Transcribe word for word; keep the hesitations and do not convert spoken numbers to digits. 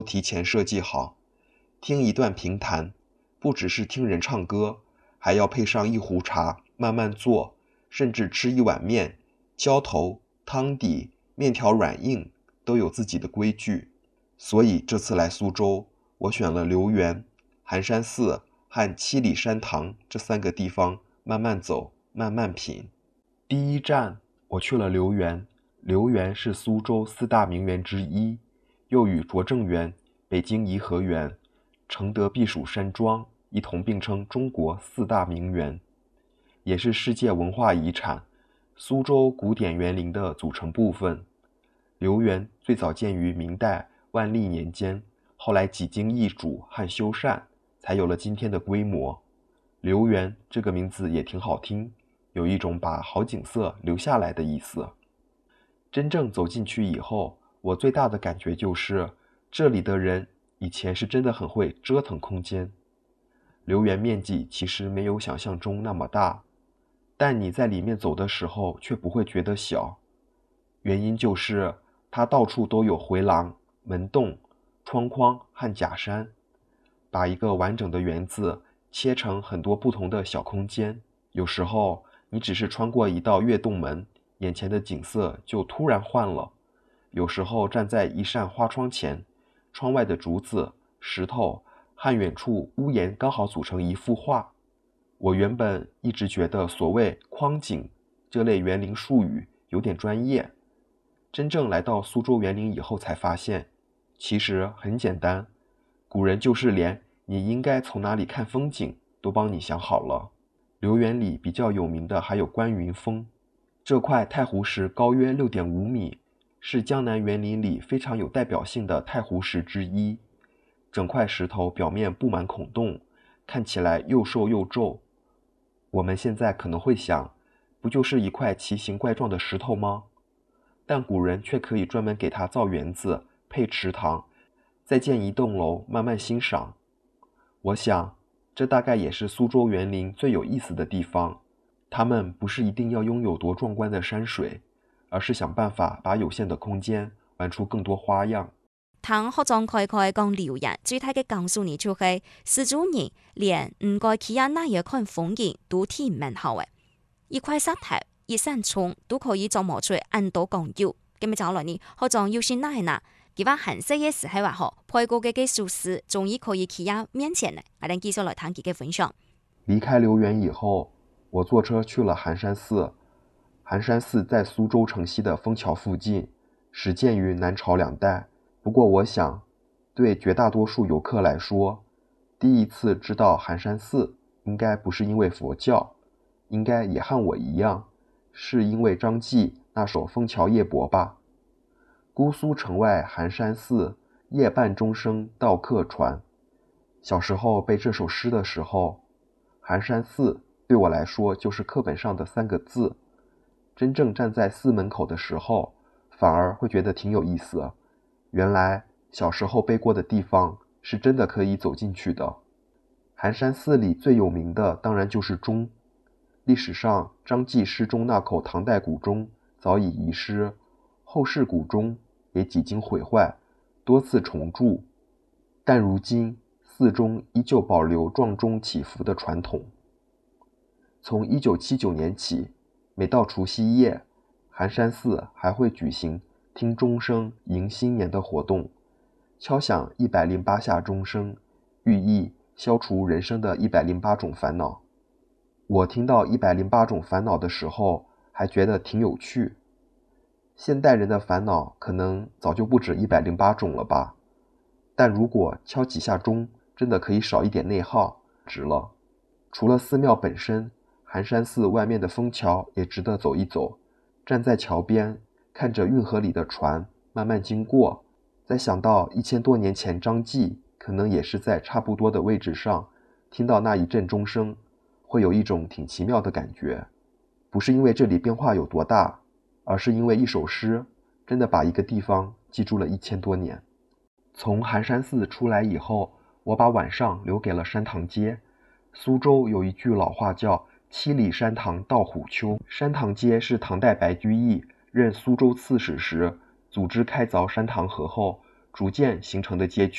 提前设计好。听一段评弹，不只是听人唱歌，还要配上一壶茶，慢慢做，甚至吃一碗面，浇头、汤底、面条软硬都有自己的规矩。所以这次来苏州，我选了留园、寒山寺和七里山堂这三个地方慢慢走，慢慢品。第一站，我去了留园。留园是苏州四大名园之一，又与拙政园、北京颐和园、承德避暑山庄一同并称中国四大名园，也是世界文化遗产、苏州古典园林的组成部分。留园最早建于明代万历年间，后来几经易主和修缮，才有了今天的规模。留园这个名字也挺好听，有一种把好景色留下来的意思。真正走进去以后，我最大的感觉就是，这里的人以前是真的很会折腾空间。留园面积其实没有想象中那么大，但你在里面走的时候却不会觉得小。原因就是它到处都有回廊、门洞、窗框和假山，把一个完整的园子切成很多不同的小空间。有时候你只是穿过一道跃动门，眼前的景色就突然换了。有时候站在一扇花窗前，窗外的竹子、石头和远处屋檐刚好组成一幅画。我原本一直觉得所谓框景这类园林术语有点专业，真正来到苏州园林以后才发现，其实很简单，古人就是连你应该从哪里看风景都帮你想好了。留园里比较有名的还有观云峰，这块太湖石高约 六点五米，是江南园林里非常有代表性的太湖石之一。整块石头表面布满孔洞，看起来又瘦又皱。我们现在可能会想，不就是一块奇形怪状的石头吗？但古人却可以专门给它造园子、配池塘，再建一栋楼慢慢欣赏。我想，这大概也是苏州园林最有意思的地方。他们不是一定要拥有多壮观的山水，而是想办法把有限的空间玩出更多花样。 聽學長開開講留言，最大嘅講述呢就係蘇州人連唔該企喺哪嘢看風景都挺蠻好嘅，一塊石頭、一扇窗都可以做模出按多講究。咁咪就來呢，學長要是哪係嗱，佢話閒適嘅時候話嗬，配過嘅嘅術士終於可以企喺面前呢，我哋繼續來談佢嘅分享。 離開留園以後，我坐車去了寒山寺。寒山寺在蘇州城西的楓橋附近，始建於南朝兩代。不過我想，對絕大多數遊客來說，第一次知道寒山寺應該不是因為佛教，應該也和我一樣，是因為張繼那首《楓橋夜泊》吧。姑蘇城外寒山寺，夜半鐘聲到客船。小時候背這首詩的時候，寒山寺對我來說就是課本上的三個字。真正站在寺門口的時候，反而會覺得挺有意思。原來小時候背過的地方是真的可以走進去的。寒山寺裡最有名的當然就是鐘。歷史上張繼詩中那口唐代古鐘早已遺失，後世古鐘也幾經毀壞，多次重鑄，但如今寺中依舊保留撞鐘祈福的傳統。從一九七九年起，每到除夕夜，寒山寺還會舉行聽鐘聲迎新年的活動，敲響一百零八下鐘聲，寓意消除人生的一百零八種煩惱。我聽到一百零八種煩惱的時候，還覺得挺有趣。現代人的煩惱可能早就不止一百零八種了吧？但如果敲幾下鐘，真的可以少一點內耗，值了。除了寺廟本身，寒山寺外面的楓橋也值得走一走。站在橋邊，看着運河裡的船慢慢經過，再想到一千多年前張繼可能也是在差不多的位置上，聽到那一陣鐘聲，會有一種挺奇妙的感覺。不是因為這裡變化有多大，而是因為一首詩真的把一個地方記住了一千多年。從寒山寺出來以後，我把晚上留給了山塘街。蘇州有一句老話叫七里山塘到虎丘，山塘街是唐代白居易任蘇州刺史時組織開鑿山塘河後逐漸形成的街區。